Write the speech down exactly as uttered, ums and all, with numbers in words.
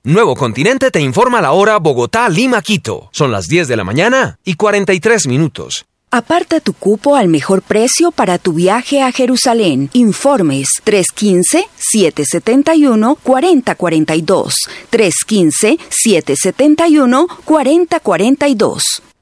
Nuevo Continente te informa la hora Bogotá, Lima, Quito. Son las diez de la mañana y cuarenta y tres minutos. Aparta tu cupo al mejor precio para tu viaje a Jerusalén. Informes tres uno cinco, siete siete uno, cuatro cero cuatro dos. tres uno cinco, siete siete uno, cuatro cero cuatro dos.